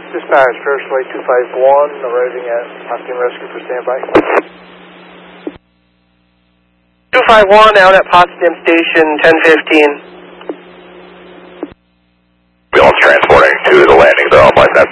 Dispatch, Paris Flight 251, arriving at Potsdam Rescue for standby. 251 out at Potsdam Station, 10:15. Ambulance transporting to the landing zone, left that